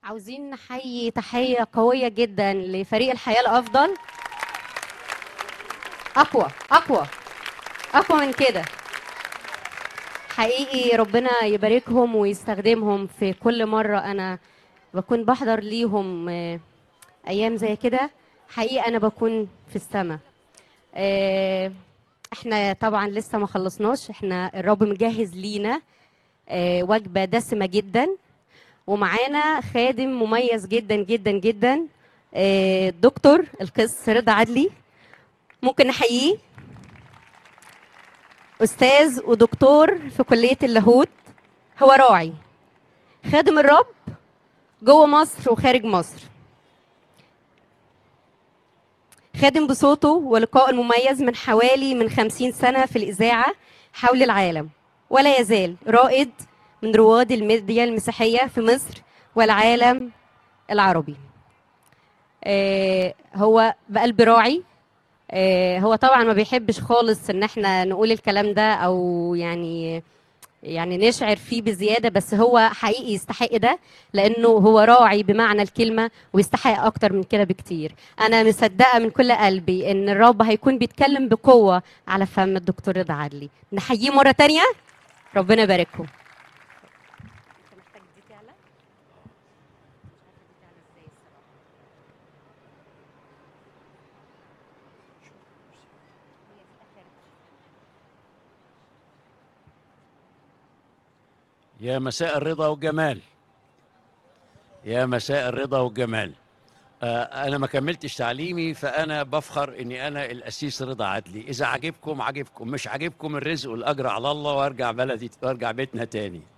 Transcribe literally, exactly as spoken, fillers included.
عاوزين نحيي تحية قوية جدا لفريق الحياة الأفضل. أقوى أقوى أقوى من كده. حقيقي ربنا يباركهم ويستخدمهم في كل مرة أنا بكون بحضر ليهم آه، أيام زي كده. حقيقي أنا بكون في السماء. آه، احنا طبعا لسه ما خلصناش، احنا الرب مجهز لينا آه، وجبة دسمة جدا، ومعانا خادم مميز جدا جدا جدا، آه، الدكتور القس رضا عدلي. ممكن نحييه. أستاذ ودكتور في كلية اللاهوت، هو راعي خادم الرب جوه مصر وخارج مصر، خادم بصوته ولقائه المميز من حوالي من خمسين سنة في الإذاعة حول العالم، ولا يزال رائد من رواد الميديا المسيحية في مصر والعالم العربي. آه، هو بقلب راعي. آه، هو طبعا ما بيحبش خالص ان احنا نقول الكلام ده، او يعني يعني نشعر فيه بزياده، بس هو حقيقي يستحق ده، لانه هو راعي بمعنى الكلمه ويستحق اكتر من كده بكتير. انا مصدقه من كل قلبي ان الرب هيكون بيتكلم بقوه على فم الدكتور رضا عدلي. نحييه مره تانية. ربنا يبارككم. يا مساء الرضا والجمال. يا مساء الرضا والجمال. آه، أنا ما كملتش تعليمي، فأنا بفخر إني أنا القسيس رضا عدلي. إذا عجبكم عجبكم، مش عجبكم الرزق والأجر على الله، وأرجع بلدي وأرجع بيتنا تاني.